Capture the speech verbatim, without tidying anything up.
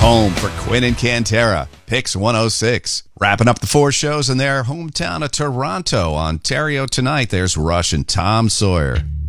Home for Quinn and Cantera, Picks one oh six. Wrapping up the four shows in their hometown of Toronto, Ontario tonight. There's Rush and Tom Sawyer.